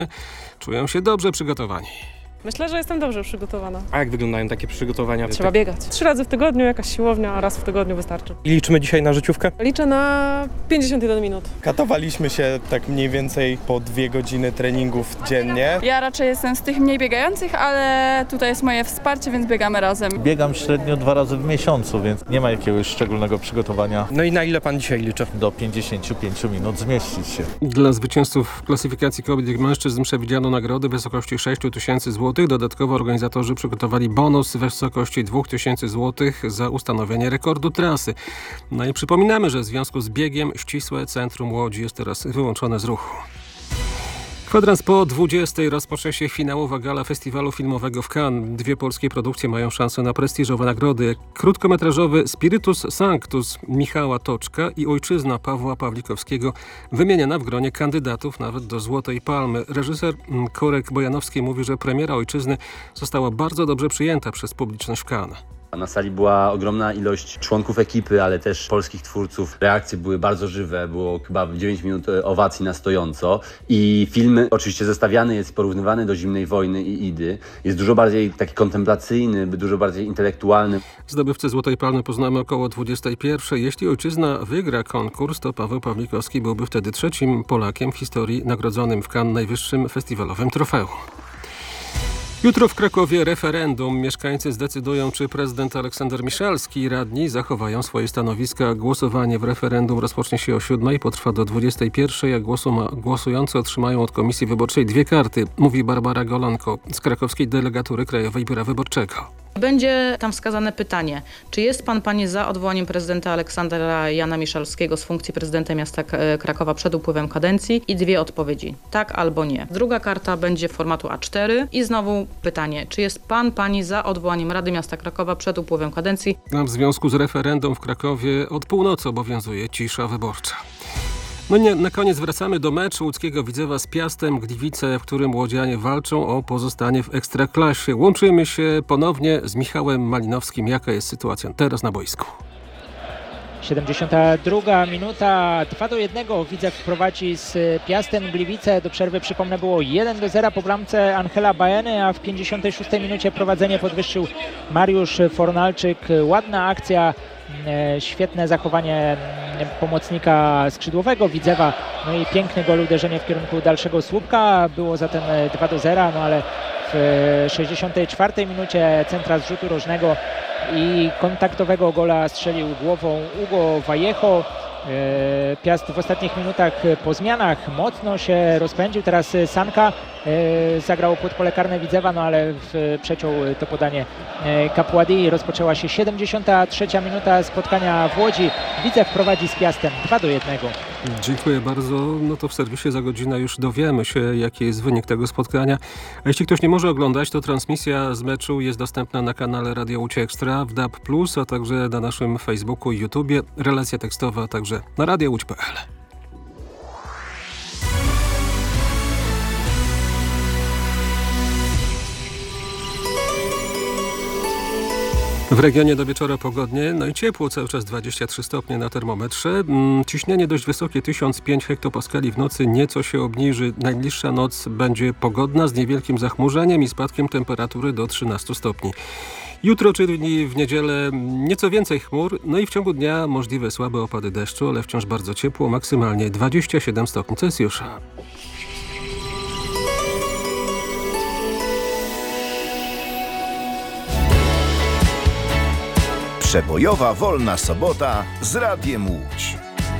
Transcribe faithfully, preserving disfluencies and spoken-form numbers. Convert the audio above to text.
czują się dobrze przygotowani. Myślę, że jestem dobrze przygotowana. A jak wyglądają takie przygotowania? Trzeba biegać. Trzy razy w tygodniu, jakaś siłownia, a raz w tygodniu wystarczy. I liczymy dzisiaj na życiówkę? Liczę na pięćdziesiąt jeden minut. Katowaliśmy się tak mniej więcej po dwie godziny treningów dziennie. Ja raczej jestem z tych mniej biegających, ale tutaj jest moje wsparcie, więc biegamy razem. Biegam średnio dwa razy w miesiącu, więc nie ma jakiegoś szczególnego przygotowania. No i na ile pan dzisiaj liczy? Do pięćdziesiąt pięć minut zmieścić się. Dla zwycięzców w klasyfikacji kobiet i mężczyzn przewidziano nagrody w wysokości sześć tysięcy złotych. Dodatkowo organizatorzy przygotowali bonus w wysokości dwa tysiące złotych za ustanowienie rekordu trasy. No i przypominamy, że w związku z biegiem ścisłe centrum Łodzi jest teraz wyłączone z ruchu. Kwadrans po dwudziestej rozpocznie się finałowa gala festiwalu filmowego w Cannes. Dwie polskie produkcje mają szansę na prestiżowe nagrody. Krótkometrażowy Spiritus Sanctus Michała Toczka i Ojczyzna Pawła Pawlikowskiego wymieniana w gronie kandydatów nawet do Złotej Palmy. Reżyser Korek Bojanowski mówi, że premiera Ojczyzny została bardzo dobrze przyjęta przez publiczność w Cannes. Na sali była ogromna ilość członków ekipy, ale też polskich twórców. Reakcje były bardzo żywe, było chyba dziewięć minut owacji na stojąco i film oczywiście zestawiany jest, porównywany do Zimnej Wojny i Idy. Jest dużo bardziej taki kontemplacyjny, dużo bardziej intelektualny. Zdobywcę Złotej Palmy poznamy około dwudziestej pierwszej. Jeśli Ojczyzna wygra konkurs, to Paweł Pawlikowski byłby wtedy trzecim Polakiem w historii nagrodzonym w Cannes najwyższym festiwalowym trofeum. Jutro w Krakowie referendum. Mieszkańcy zdecydują, czy prezydent Aleksander Miszalski i radni zachowają swoje stanowiska. Głosowanie w referendum rozpocznie się o siódmej, potrwa do dwudziestej pierwszej, a głosujący otrzymają od Komisji Wyborczej dwie karty, mówi Barbara Golanko z krakowskiej delegatury Krajowej Biura Wyborczego. Będzie tam wskazane pytanie, czy jest pan, pani za odwołaniem prezydenta Aleksandra Jana Miszalskiego z funkcji prezydenta miasta Krakowa przed upływem kadencji i dwie odpowiedzi, tak albo nie. Druga karta będzie formatu A cztery i znowu pytanie, czy jest pan, pani za odwołaniem Rady Miasta Krakowa przed upływem kadencji. W związku z referendum w Krakowie od północy obowiązuje cisza wyborcza. No nie, na koniec wracamy do meczu łódzkiego Widzewa z Piastem Gliwice, w którym łodzianie walczą o pozostanie w Ekstraklasie. Łączymy się ponownie z Michałem Malinowskim. Jaka jest sytuacja teraz na boisku? siedemdziesiąta druga minuta, dwa do jednego Widzew prowadzi z Piastem Gliwice. Do przerwy, przypomnę, było jeden do zera po bramce Angela Baeny, a w pięćdziesiątej szóstej minucie prowadzenie podwyższył Mariusz Fornalczyk. Ładna akcja, świetne zachowanie pomocnika skrzydłowego Widzewa, no i piękny gol, uderzenie w kierunku dalszego słupka. Było zatem dwa do zera, no ale w sześćdziesiątej czwartej minucie centra z rzutu rożnego i kontaktowego gola strzelił głową Hugo Vallejo. Piast w ostatnich minutach po zmianach mocno się rozpędził. Teraz Sanka zagrał pod pole karne Widzewa, no ale przeciął to podanie Capuadi. Rozpoczęła się siedemdziesiąta trzecia minuta spotkania w Łodzi. Widzew prowadzi z Piastem dwa do jednego. Dziękuję bardzo. No to w serwisie za godzinę już dowiemy się, jaki jest wynik tego spotkania. A jeśli ktoś nie może oglądać, to transmisja z meczu jest dostępna na kanale Radio Łódź Ekstra w D A B plus, a także na naszym Facebooku i YouTubie. Relacja tekstowa także na radio łódź kropka p l. W regionie do wieczora pogodnie, no i ciepło, cały czas dwadzieścia trzy stopnie na termometrze. Ciśnienie dość wysokie, tysiąc pięć hektopaskali w nocy, nieco się obniży. Najbliższa noc będzie pogodna z niewielkim zachmurzeniem i spadkiem temperatury do trzynastu stopni. Jutro, czyli w niedzielę, nieco więcej chmur, no i w ciągu dnia możliwe słabe opady deszczu, ale wciąż bardzo ciepło, maksymalnie dwadzieścia siedem stopni Celsjusza. Przebojowa wolna sobota z Radiem Łódź.